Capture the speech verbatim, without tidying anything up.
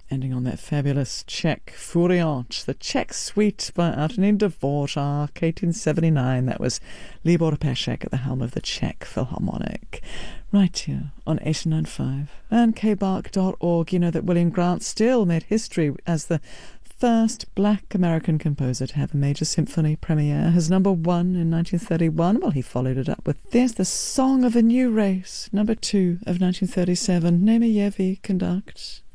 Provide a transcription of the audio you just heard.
Ending on that fabulous Czech Furiant, the Czech Suite by Antonín Dvořák, eighteen seventy-nine. That was Libor Pešek at the helm of the Czech Philharmonic. Right here on eighty-nine point five and k bark dot org. You know that William Grant still made history as the first black American composer to have a major symphony premiere. His number one in nineteen thirty-one, well, he followed it up with There's the Song of a New Race, number two of nineteen thirty-seven. Nemeyevi conduct.